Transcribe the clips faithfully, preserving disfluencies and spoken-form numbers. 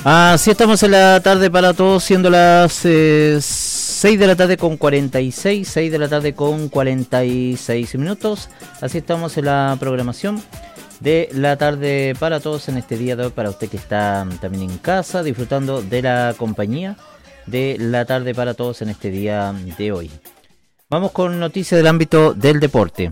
Así estamos en la tarde para todos, siendo las eh, seis de la tarde con cuarenta y seis, seis de la tarde con cuarenta y seis minutos. Así estamos en la programación de la tarde para todos en este día de hoy, para usted que está también en casa, disfrutando de la compañía de la tarde para todos en este día de hoy. Vamos con noticias del ámbito del deporte.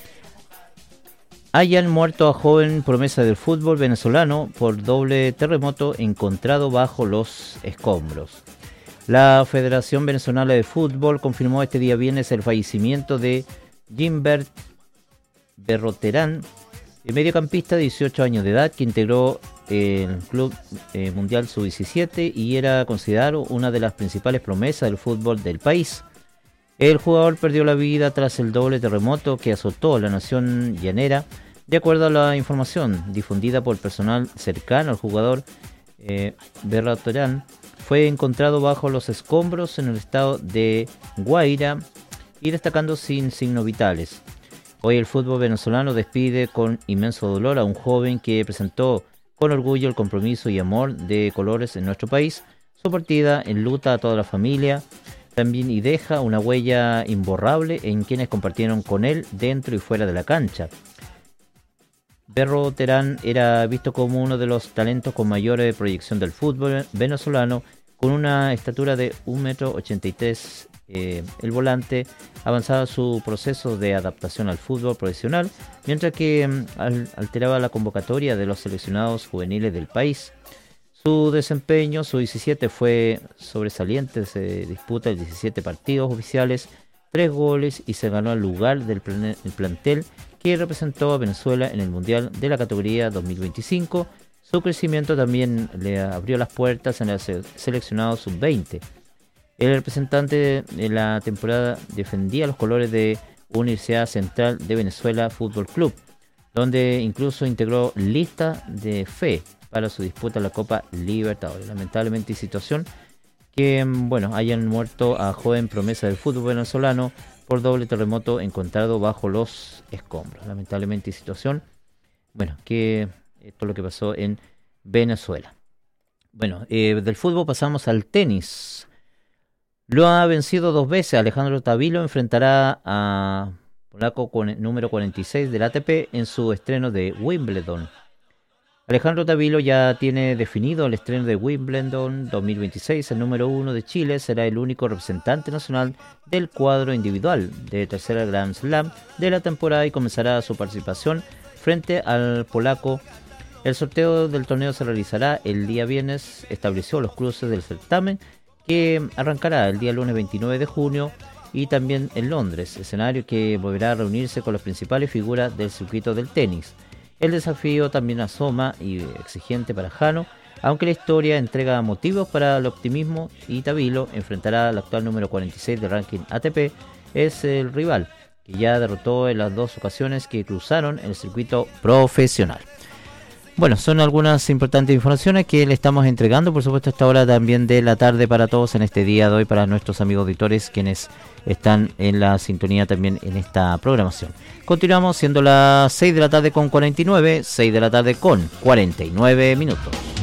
Hayan muerto a joven promesa del fútbol venezolano por doble terremoto encontrado bajo los escombros. La Federación Venezolana de Fútbol confirmó este día viernes el fallecimiento de Gimbert Berroterán, el mediocampista de dieciocho años de edad que integró el Club eh, Mundial sub diecisiete y era considerado una de las principales promesas del fútbol del país. El jugador perdió la vida tras el doble terremoto que azotó a la nación llanera. De acuerdo a la información difundida por personal cercano al jugador, eh, Berroterán fue encontrado bajo los escombros en el estado de Guaira y destacando sin signos vitales. Hoy el fútbol venezolano despide con inmenso dolor a un joven que presentó con orgullo el compromiso y amor de colores en nuestro país. Su partida enluta a toda la familia también y deja una huella imborrable en quienes compartieron con él dentro y fuera de la cancha. Berroterán era visto como uno de los talentos con mayor proyección del fútbol venezolano, con una estatura de un metro ochenta y tres. Eh, el volante avanzaba su proceso de adaptación al fútbol profesional, mientras que um, al, alteraba la convocatoria de los seleccionados juveniles del país. Su desempeño sub diecisiete fue sobresaliente, se disputa diecisiete partidos oficiales, tres goles y se ganó el lugar del plan- el plantel que representó a Venezuela en el Mundial de la categoría dos mil veinticinco. Su crecimiento también le abrió las puertas en el seleccionado sub veinte. El representante de la temporada defendía los colores de Universidad Central de Venezuela Fútbol Club, donde incluso integró lista de fe para su disputa en la Copa Libertadores. Lamentablemente, situación que, bueno, hayan muerto a joven promesa del fútbol venezolano por doble terremoto encontrado bajo los escombros. Lamentablemente, situación, bueno, que esto es lo que pasó en Venezuela. Bueno, eh, del fútbol pasamos al tenis. Lo ha vencido dos veces. Alejandro Tavilo enfrentará a polaco con el número cuarenta y seis del A T P en su estreno de Wimbledon. Alejandro Tavilo ya tiene definido el estreno de Wimbledon dos mil veintiséis. El número uno de Chile será el único representante nacional del cuadro individual de tercera Grand Slam de la temporada y comenzará su participación frente al polaco. El sorteo del torneo se realizará el día viernes. Estableció los cruces del certamen que arrancará el día lunes veintinueve de junio y también en Londres, escenario que volverá a reunirse con las principales figuras del circuito del tenis. El desafío también asoma y exigente para Jano, aunque la historia entrega motivos para el optimismo y Tavilo enfrentará al actual número cuarenta y seis del ranking A T P. Es el rival que ya derrotó en las dos ocasiones que cruzaron el circuito profesional. Bueno, son algunas importantes informaciones que le estamos entregando, por supuesto, a esta hora también de la tarde para todos en este día de hoy, para nuestros amigos auditores quienes están en la sintonía también en esta programación. Continuamos siendo las seis de la tarde con cuarenta y nueve, seis de la tarde con cuarenta y nueve minutos.